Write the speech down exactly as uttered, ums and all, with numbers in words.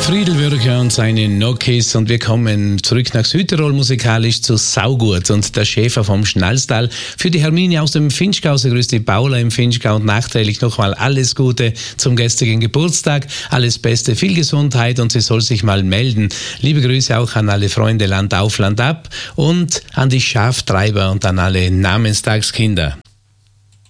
Friedelwürger und seine Nokis, und wir kommen zurück nach Südtirol musikalisch zu Saugut und der Schäfer vom Schnalstal. Für die Hermine aus dem Finchgau, sie grüßt die Paula im Finchgau und nachträglich nochmal alles Gute zum gestrigen Geburtstag, alles Beste, viel Gesundheit, und sie soll sich mal melden. Liebe Grüße auch an alle Freunde Land auf, Land ab und an die Schaftreiber und an alle Namenstagskinder.